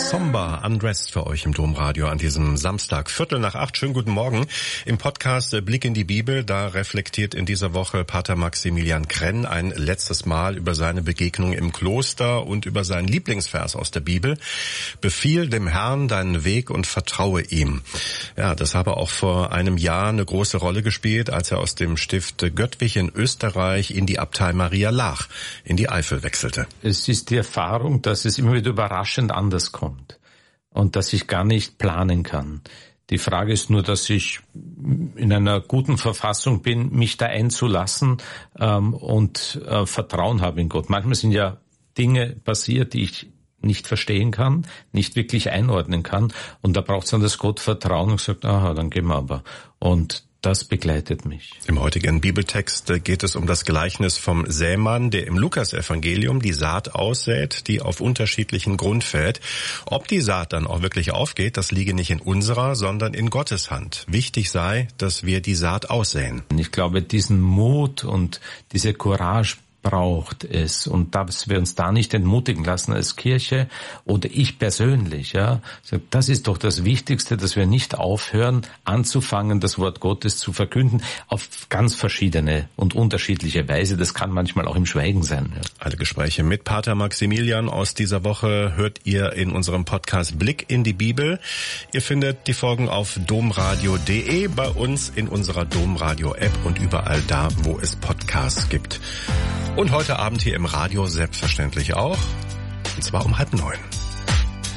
Somber Undressed für euch im Domradio an diesem Samstag, 7:45. Schönen guten Morgen. Im Podcast Blick in die Bibel, da reflektiert in dieser Woche Pater Maximilian Krenn ein letztes Mal über seine Begegnung im Kloster und über seinen Lieblingsvers aus der Bibel. Befiehl dem Herrn deinen Weg und vertraue ihm. Ja, das habe auch vor einem Jahr eine große Rolle gespielt, als er aus dem Stift Göttwig in Österreich in die Abtei Maria Laach in die Eifel wechselte. Es ist die Erfahrung, dass es immer wieder überraschend anders kommt und dass ich gar nicht planen kann. Die Frage ist nur, dass ich in einer guten Verfassung bin, mich da einzulassen und Vertrauen habe in Gott. Manchmal sind ja Dinge passiert, die ich nicht verstehen kann, nicht wirklich einordnen kann. Und da braucht es dann das Gottvertrauen und sagt, aha, dann gehen wir aber. Und das begleitet mich. Im heutigen Bibeltext geht es um das Gleichnis vom Sämann, der im Lukasevangelium die Saat aussät, die auf unterschiedlichen Grund fällt. Ob die Saat dann auch wirklich aufgeht, das liege nicht in unserer, sondern in Gottes Hand. Wichtig sei, dass wir die Saat aussäen. Ich glaube, diesen Mut und diese Courage braucht es, und dass wir uns da nicht entmutigen lassen als Kirche oder ich persönlich, ja, das ist doch das Wichtigste, dass wir nicht aufhören, anzufangen, das Wort Gottes zu verkünden, auf ganz verschiedene und unterschiedliche Weise. Das kann manchmal auch im Schweigen sein. Ja. Alle Gespräche mit Pater Maximilian aus dieser Woche hört ihr in unserem Podcast Blick in die Bibel. Ihr findet die Folgen auf domradio.de, bei uns in unserer Domradio-App und überall da, wo es Podcasts gibt. Und heute Abend hier im Radio selbstverständlich auch, und zwar um 8:30.